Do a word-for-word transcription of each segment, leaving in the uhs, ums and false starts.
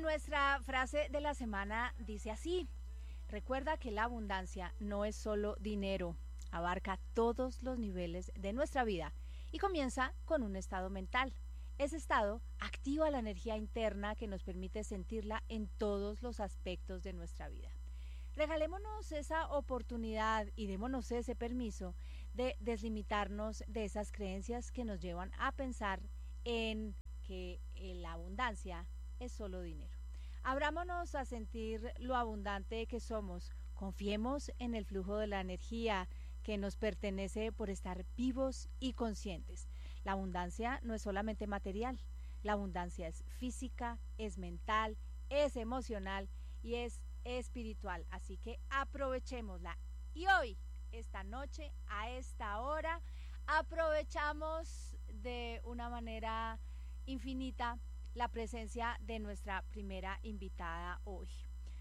nuestra frase de la semana dice así: recuerda que la abundancia no es solo dinero, abarca todos los niveles de nuestra vida y comienza con un estado mental. Ese estado activa la energía interna que nos permite sentirla en todos los aspectos de nuestra vida. Regalémonos esa oportunidad y démonos ese permiso de deslimitarnos de esas creencias que nos llevan a pensar en que la abundancia es solo dinero. Abrámonos a sentir lo abundante que somos. Confiemos en el flujo de la energía que nos pertenece por estar vivos y conscientes. La abundancia no es solamente material. La abundancia es física, es mental, es emocional y es espiritual. Así que aprovechémosla. Y hoy, esta noche, a esta hora, aprovechamos de una manera infinita la presencia de nuestra primera invitada hoy,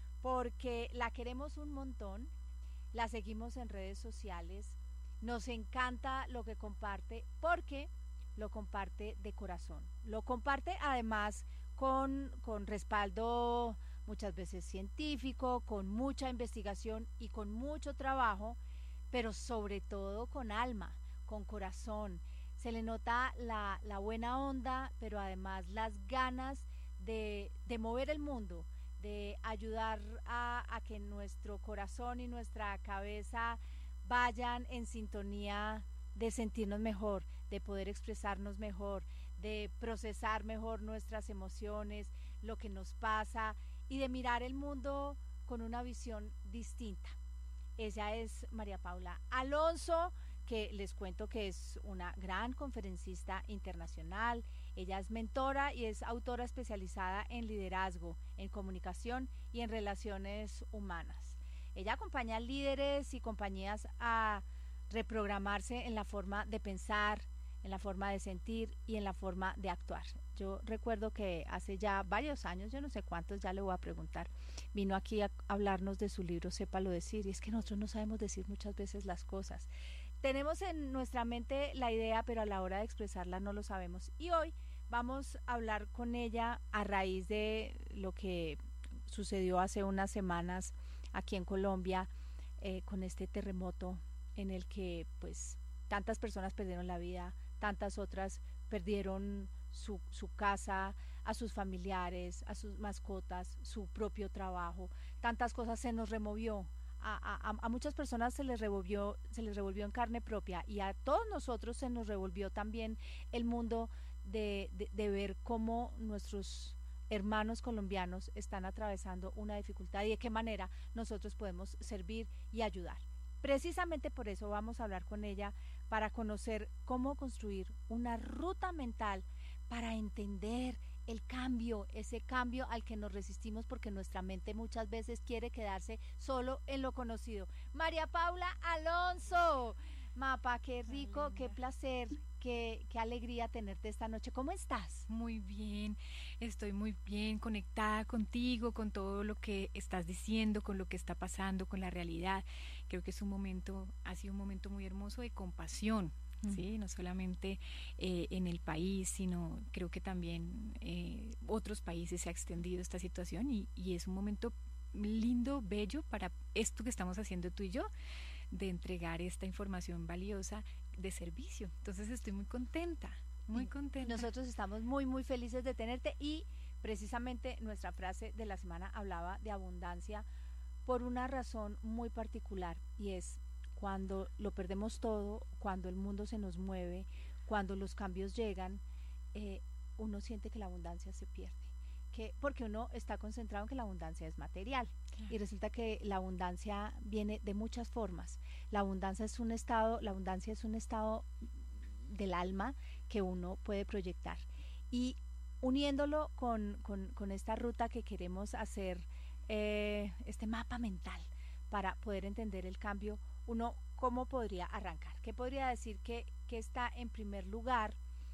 porque la queremos un montón, la seguimos en redes sociales, nos encanta lo que comparte, porque lo comparte de corazón, lo comparte además con, con respaldo muchas veces científico, con mucha investigación y con mucho trabajo, pero sobre todo con alma, con corazón. Se le nota la, la buena onda, pero además las ganas de, de mover el mundo, de ayudar a, a que nuestro corazón y nuestra cabeza vayan en sintonía de sentirnos mejor, de poder expresarnos mejor, de procesar mejor nuestras emociones, lo que nos pasa y de mirar el mundo con una visión distinta. Ella es María Paula Alonso, que les cuento que es una gran conferencista internacional. Ella es mentora y es autora especializada en liderazgo, en comunicación y en relaciones humanas. Ella acompaña a líderes y compañías a reprogramarse en la forma de pensar, en la forma de sentir y en la forma de actuar. Yo recuerdo que hace ya varios años, yo no sé cuántos, ya le voy a preguntar, vino aquí a hablarnos de su libro Sépalo Decir, y es que nosotros no sabemos decir muchas veces las cosas. Tenemos en nuestra mente la idea, pero a la hora de expresarla no lo sabemos. Y hoy vamos a hablar con ella a raíz de lo que sucedió hace unas semanas aquí en Colombia, eh, con este terremoto en el que pues tantas personas perdieron la vida, tantas otras perdieron su, su casa, a sus familiares, a sus mascotas, su propio trabajo, tantas cosas se nos removió. A, a, a muchas personas se les revolvió, se les revolvió en carne propia, y a todos nosotros se nos revolvió también el mundo de, de, de ver cómo nuestros hermanos colombianos están atravesando una dificultad y de qué manera nosotros podemos servir y ayudar. Precisamente por eso vamos a hablar con ella, para conocer cómo construir una ruta mental para entender el cambio, ese cambio al que nos resistimos porque nuestra mente muchas veces quiere quedarse solo en lo conocido. María Paula Alonso, Mapa, qué rico, qué placer, qué, qué alegría tenerte esta noche. ¿Cómo estás? Muy bien, estoy muy bien conectada contigo, con todo lo que estás diciendo, con lo que está pasando, con la realidad. Creo que es un momento, ha sido un momento muy hermoso de compasión. Sí, no solamente eh, en el país, sino creo que también eh, otros países se ha extendido esta situación y, y es un momento lindo, bello para esto que estamos haciendo tú y yo, de entregar esta información valiosa de servicio. Entonces estoy muy contenta, muy contenta. Nosotros estamos muy muy felices de tenerte, y precisamente nuestra frase de la semana hablaba de abundancia por una razón muy particular, y es cuando lo perdemos todo, cuando el mundo se nos mueve, cuando los cambios llegan, eh, uno siente que la abundancia se pierde, que porque uno está concentrado en que la abundancia es material, claro. Y resulta que la abundancia viene de muchas formas. La abundancia es un estado, la abundancia es un estado del alma que uno puede proyectar, y uniéndolo con, con, con esta ruta que queremos hacer, eh, este mapa mental para poder entender el cambio, uno cómo podría arrancar, qué podría decir que, que está en primer lugar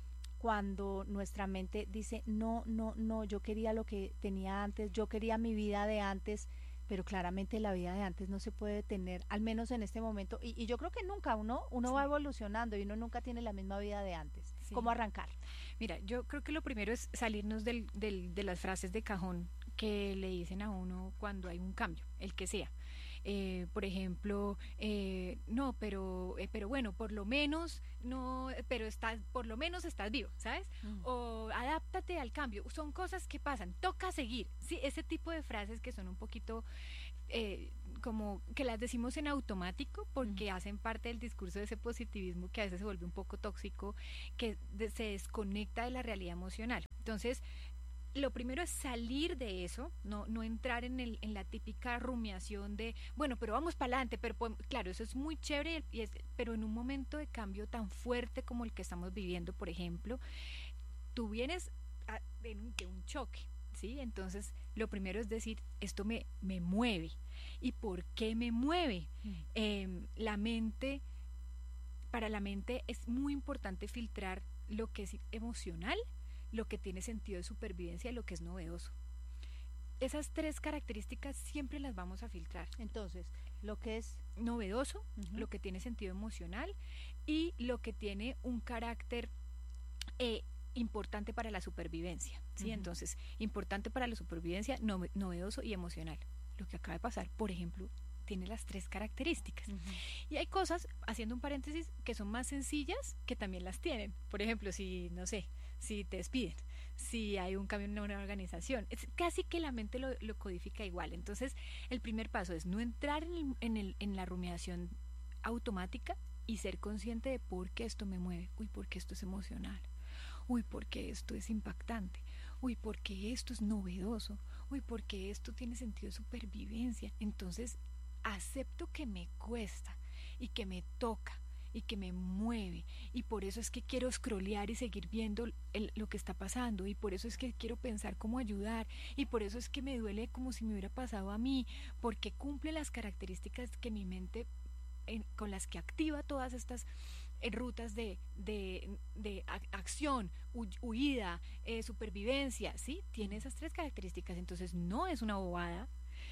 cuando nuestra mente dice no, no, no, yo quería lo que tenía antes, yo quería mi vida de antes, pero claramente la vida de antes no se puede tener, al menos en este momento, y, y yo creo que nunca, uno, uno sí. va evolucionando y uno nunca tiene la misma vida de antes. Sí. ¿Cómo arrancar? Mira, yo creo que lo primero es salirnos del, del, de las frases de cajón que le dicen a uno cuando hay un cambio, el que sea. Eh, por ejemplo, eh, no, pero, eh, pero bueno, por lo menos no, pero estás, por lo menos estás vivo, ¿sabes? Mm. O adáptate al cambio. Son cosas que pasan, toca seguir. Sí, ese tipo de frases que son un poquito eh, como que las decimos en automático porque mm. hacen parte del discurso de ese positivismo que a veces se vuelve un poco tóxico, que de, se desconecta de la realidad emocional. Entonces, lo primero es salir de eso, no, no entrar en, el, en la típica rumiación de, bueno, pero vamos para adelante, pero claro, eso es muy chévere, y es, pero en un momento de cambio tan fuerte como el que estamos viviendo, por ejemplo, tú vienes a, de, un, de un choque, ¿sí? Entonces, lo primero es decir, esto me, me mueve. ¿Y por qué me mueve? Mm. Eh, la mente, para la mente es muy importante filtrar lo que es emocional, lo que tiene sentido de supervivencia y lo que es novedoso. Esas tres características siempre las vamos a filtrar. Entonces, lo que es novedoso, uh-huh. lo que tiene sentido emocional y lo que tiene un carácter eh, importante para la supervivencia, ¿sí? Uh-huh. Entonces, importante para la supervivencia, no, novedoso y emocional. Lo que acaba de pasar, por ejemplo, tiene las tres características. Uh-huh. Y hay cosas, haciendo un paréntesis, que son más sencillas que también las tienen. Por ejemplo, si, no sé, si te despiden, si hay un cambio en una organización, es casi que la mente lo, lo codifica igual. Entonces, el primer paso es no entrar en, el, en, el, en la rumiación automática y ser consciente de por qué esto me mueve. Uy, por qué esto es emocional. Uy, por qué esto es impactante. Uy, por qué esto es novedoso. Uy, por qué esto tiene sentido de supervivencia. Entonces, acepto que me cuesta y que me toca y que me mueve, y por eso es que quiero scrollear y seguir viendo el, lo que está pasando, y por eso es que quiero pensar cómo ayudar, y por eso es que me duele como si me hubiera pasado a mí, porque cumple las características que mi mente, eh, con las que activa todas estas eh, rutas de, de, de acción, hu huida, eh, supervivencia, ¿sí? Tiene esas tres características. Entonces no es una bobada,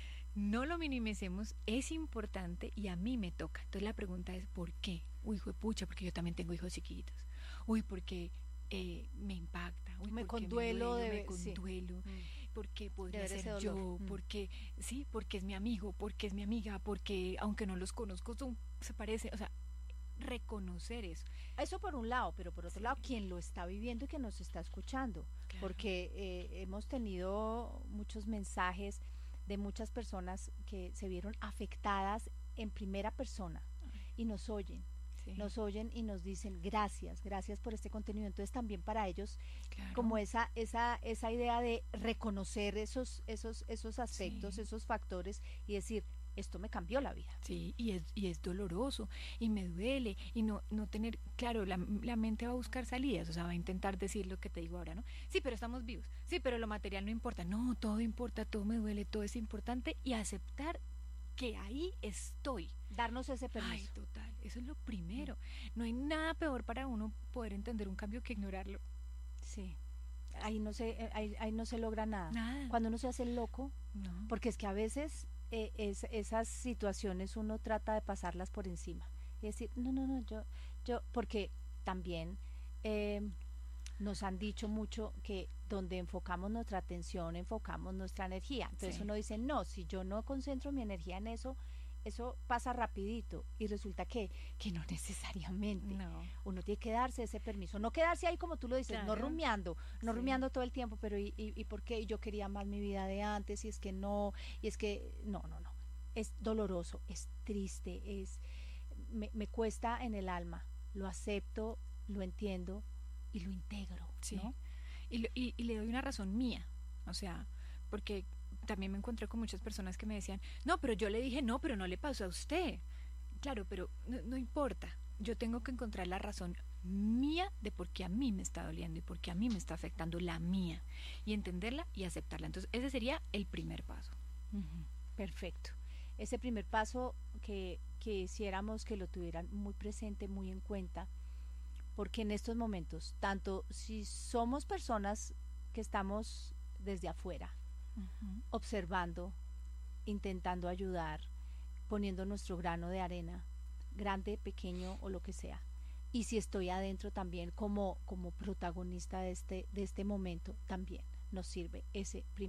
no lo minimicemos, es importante y a mí me toca. Entonces la pregunta es ¿por qué? Uy, hijo de pucha, porque yo también tengo hijos chiquitos. Uy, porque eh, me impacta. Uy, me conduelo, me, duele, debe, me conduelo. Sí. Porque podría Debe ser yo, mm. porque sí, porque es mi amigo, porque es mi amiga, porque aunque no los conozco, son, se parece, o sea, reconocer eso. Eso por un lado, pero por otro sí. lado, quien lo está viviendo y que nos está escuchando. Claro. Porque eh, hemos tenido muchos mensajes de muchas personas que se vieron afectadas en primera persona y nos oyen, sí. nos oyen y nos dicen gracias, gracias por este contenido. Entonces también para ellos claro. como esa esa esa idea de reconocer esos esos esos aspectos, sí. esos factores y decir esto me cambió la vida. Sí, y es, y es doloroso, y me duele, y no, no tener, claro, la, la mente va a buscar salidas, o sea, va a intentar decir lo que te digo ahora, ¿no? Sí, pero estamos vivos, sí, pero lo material no importa, no, todo importa, todo me duele, todo es importante, y aceptar que ahí estoy. Darnos ese permiso. Ay, total, eso es lo primero. No hay nada peor para uno poder entender un cambio que ignorarlo. Sí. Ahí no se, ahí, ahí no se logra nada. Nada. Cuando uno se hace loco, no. porque es que a veces eh, es, esas situaciones uno trata de pasarlas por encima y decir, no, no, no, yo, yo, porque también eh, nos han dicho mucho que donde enfocamos nuestra atención, enfocamos nuestra energía. Entonces sí. uno dice, no, si yo no concentro mi energía en eso, eso pasa rapidito, y resulta que, que no necesariamente. No. Uno tiene que darse ese permiso, no quedarse ahí como tú lo dices, claro. no rumiando, no sí. rumiando todo el tiempo, pero ¿y, y, y por qué? Yo quería más mi vida de antes, y es que no, y es que no, no, no, es doloroso, es triste, es me, me cuesta en el alma, lo acepto, lo entiendo y lo integro, sí. ¿no? Y, lo, y, y le doy una razón mía, o sea, porque también me encontré con muchas personas que me decían, no, pero yo le dije no, pero no le pasó a usted. Claro, pero no, no importa, yo tengo que encontrar la razón mía de por qué a mí me está doliendo y por qué a mí me está afectando la mía, y entenderla y aceptarla. Entonces ese sería el primer paso. Uh-huh. Perfecto. Ese primer paso que, que hiciéramos que lo tuvieran muy presente, muy en cuenta, porque en estos momentos, tanto si somos personas que estamos desde afuera, uh-huh. observando, intentando ayudar, poniendo nuestro grano de arena, grande, pequeño o lo que sea, y si estoy adentro también como, como protagonista de este, de este momento, también nos sirve ese primer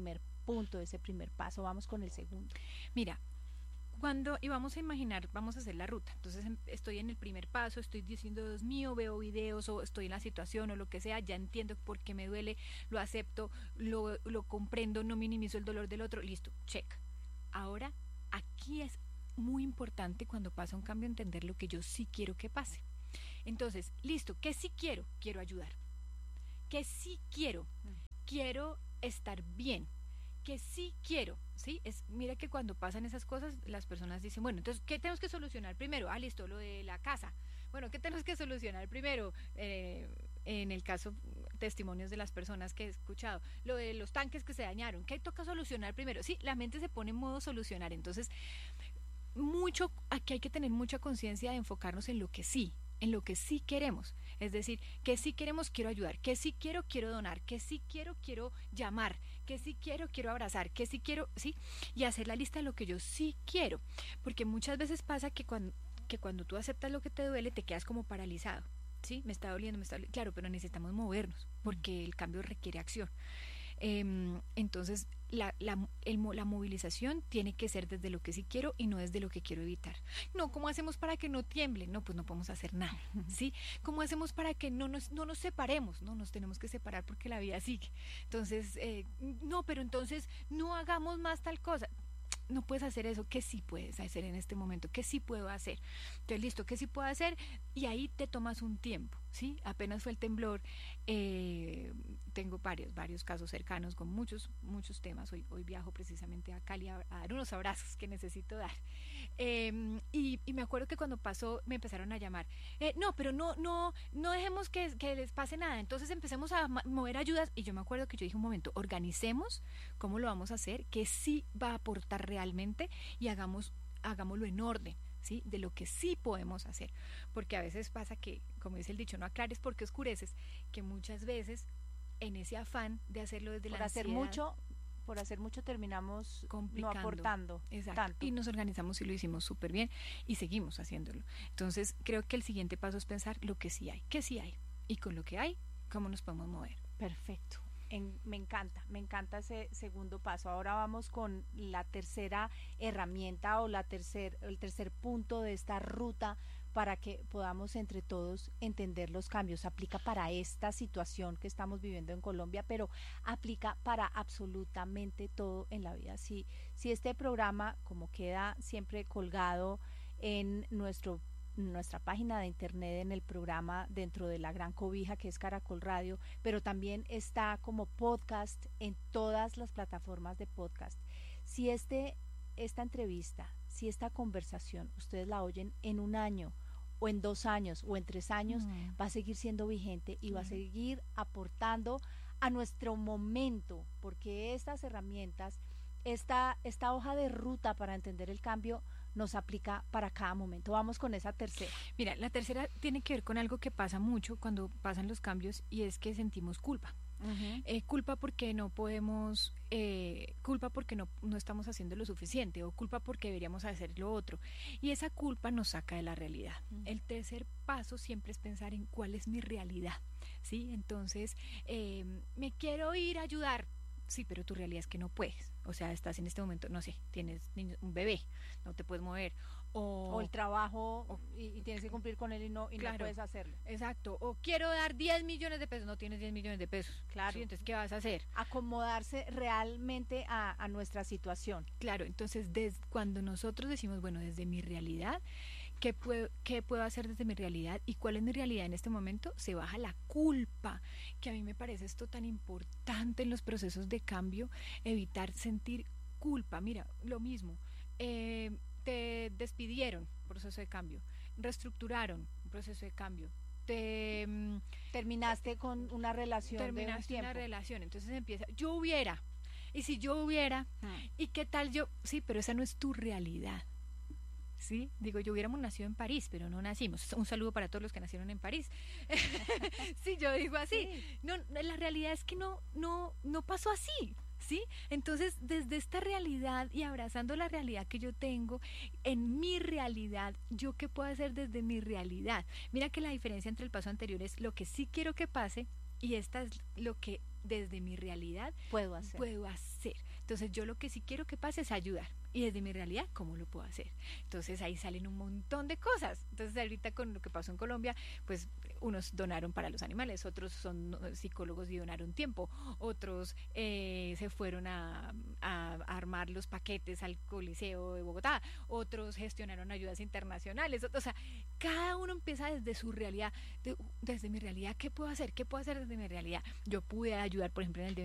punto, ese primer paso. Vamos con el segundo. Mira, cuando, y vamos a imaginar, vamos a hacer la ruta, entonces estoy en el primer paso, estoy diciendo, Dios mío, veo videos o estoy en la situación o lo que sea, ya entiendo por qué me duele, lo acepto, lo, lo comprendo, no minimizo el dolor del otro, listo, check. Ahora, aquí es muy importante cuando pasa un cambio entender lo que yo sí quiero que pase. Entonces, listo, ¿qué sí quiero? Quiero ayudar. ¿Qué sí quiero? Quiero estar bien. Que sí quiero, ¿sí? Es, mira que cuando pasan esas cosas, las personas dicen, bueno, entonces, ¿qué tenemos que solucionar primero? Ah, listo, lo de la casa. Bueno, ¿qué tenemos que solucionar primero? Eh, en el caso, testimonios de las personas que he escuchado, lo de los tanques que se dañaron, ¿qué toca solucionar primero? Sí, la mente se pone en modo solucionar, entonces, mucho, aquí hay que tener mucha conciencia de enfocarnos en lo que sí, en lo que sí queremos, es decir, que sí queremos, quiero ayudar, que sí quiero, quiero donar, que sí quiero, quiero llamar, que sí quiero, quiero abrazar, que sí quiero, sí, y hacer la lista de lo que yo sí quiero, porque muchas veces pasa que cuando, que cuando tú aceptas lo que te duele, te quedas como paralizado, sí, me está doliendo, me está doliendo, claro, pero necesitamos movernos, porque el cambio requiere acción. Eh, entonces, la, la, el, la movilización tiene que ser desde lo que sí quiero y no desde lo que quiero evitar. No, ¿cómo hacemos para que no tiemble? No, pues no podemos hacer nada, ¿sí? ¿Cómo hacemos para que no nos, no nos separemos? No, nos tenemos que separar porque la vida sigue. Entonces, eh, no, pero entonces no hagamos más tal cosa. No puedes hacer eso, ¿qué sí puedes hacer en este momento? ¿Qué sí puedo hacer? Entonces, listo, ¿qué sí puedo hacer? Y ahí te tomas un tiempo, ¿sí? Apenas fue el temblor, eh, tengo varios, varios casos cercanos con muchos, muchos temas. Hoy, hoy viajo precisamente a Cali a, a dar unos abrazos que necesito dar. Eh, y, y me acuerdo que cuando pasó me empezaron a llamar, eh, no, pero no, no, no dejemos que, que les pase nada, entonces empecemos a mover ayudas. Y yo me acuerdo que yo dije un momento, organicemos cómo lo vamos a hacer, que sí va a aportar realmente y hagamos, hagámoslo en orden, ¿sí? De lo que sí podemos hacer, porque a veces pasa que, como dice el dicho, no aclares porque oscureces, que muchas veces en ese afán de hacerlo desde por la hacer ansiedad, mucho por hacer mucho terminamos complicando, no aportando tanto. Y nos organizamos y lo hicimos súper bien y seguimos haciéndolo. Entonces creo que el siguiente paso es pensar lo que sí hay, qué sí hay, y con lo que hay, cómo nos podemos mover. Perfecto. En, me encanta, me encanta ese segundo paso. Ahora vamos con la tercera herramienta o la tercer, el tercer punto de esta ruta para que podamos entre todos entender los cambios. Aplica para esta situación que estamos viviendo en Colombia, pero aplica para absolutamente todo en la vida. Si, si este programa, como queda siempre colgado en nuestro nuestra página de internet, en el programa dentro de la gran cobija que es Caracol Radio, pero también está como podcast en todas las plataformas de podcast. Si este esta entrevista, si esta conversación ustedes la oyen en un año o en dos años o en tres años, mm. va a seguir siendo vigente y mm. va a seguir aportando a nuestro momento, porque estas herramientas, esta, esta hoja de ruta para entender el cambio nos aplica para cada momento. Vamos con esa tercera. Mira, la tercera tiene que ver con algo que pasa mucho cuando pasan los cambios, y es que sentimos culpa. Uh-huh. Eh, culpa porque no podemos, eh, culpa porque no, no estamos haciendo lo suficiente, o culpa porque deberíamos hacer lo otro, y esa culpa nos saca de la realidad. Uh-huh. El tercer paso siempre es pensar en cuál es mi realidad, ¿sí? Entonces, eh, me quiero ir a ayudar. Sí, pero tu realidad es que no puedes. O sea, estás en este momento, no sé, tienes un bebé, no te puedes mover. O, o el trabajo o, y, y tienes que cumplir con él y no y claro, no puedes hacerlo. Exacto. O quiero dar diez millones de pesos, no tienes diez millones de pesos. Claro. ¿Sí? Entonces, ¿qué vas a hacer? Acomodarse realmente a, a nuestra situación. Claro, entonces desde cuando nosotros decimos, bueno, desde mi realidad, ¿Qué puedo, ¿qué puedo hacer desde mi realidad? ¿Y cuál es mi realidad en este momento? Se baja la culpa, que a mí me parece esto tan importante en los procesos de cambio, evitar sentir culpa. Mira, lo mismo, eh, te despidieron, proceso de cambio, reestructuraron, proceso de cambio, te terminaste con una relación terminaste de un tiempo. una relación, entonces empieza, yo hubiera, y si yo hubiera, hmm. ¿y qué tal yo? Sí, pero esa no es tu realidad. Sí, digo, yo hubiéramos nacido en París, pero no nacimos. Un saludo para todos los que nacieron en París. Sí, yo digo así. Sí. No, la realidad es que no, no, no pasó así, ¿sí? Entonces, desde esta realidad y abrazando la realidad que yo tengo, en mi realidad, ¿yo qué puedo hacer desde mi realidad? Mira que la diferencia entre el paso anterior es lo que sí quiero que pase, y esta es lo que desde mi realidad puedo hacer. Puedo hacer. Entonces yo lo que sí quiero que pase es ayudar. Y desde mi realidad, ¿cómo lo puedo hacer? Entonces ahí salen un montón de cosas. Entonces ahorita con lo que pasó en Colombia, pues unos donaron para los animales, otros son psicólogos y donaron tiempo, otros eh, se fueron a, a, a armar los paquetes al Coliseo de Bogotá, otros gestionaron ayudas internacionales. O sea, cada uno empieza desde su realidad, de, desde mi realidad, ¿qué puedo hacer? ¿Qué puedo hacer desde mi realidad? Yo pude ayudar, por ejemplo, en el